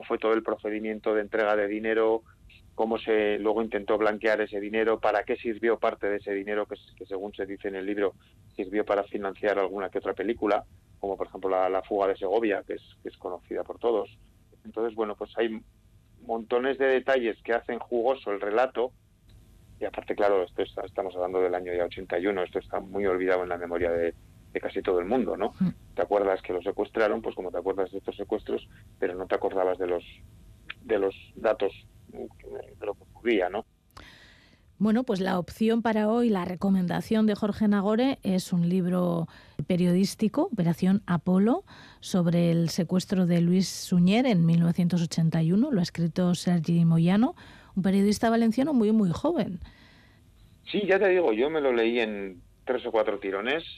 fue todo el procedimiento de entrega de dinero, cómo se luego intentó blanquear ese dinero, para qué sirvió parte de ese dinero que según se dice en el libro, sirvió para financiar alguna que otra película, como por ejemplo la fuga de Segovia, que es conocida por todos. Entonces, bueno, pues hay montones de detalles que hacen jugoso el relato, y aparte, claro, estamos hablando del año ya 81, esto está muy olvidado en la memoria de casi todo el mundo, ¿no? Te acuerdas que lo secuestraron, pues como te acuerdas de estos secuestros, pero no te acordabas de los datos de lo que ocurría, ¿no? Bueno, pues la opción para hoy, la recomendación de Jorge Nagore, es un libro periodístico, Operación Apolo, sobre el secuestro de Luis Suñer en 1981. Lo ha escrito Sergi Moyano, un periodista valenciano muy, muy joven. Sí, ya te digo, yo me lo leí en 3 o 4 tirones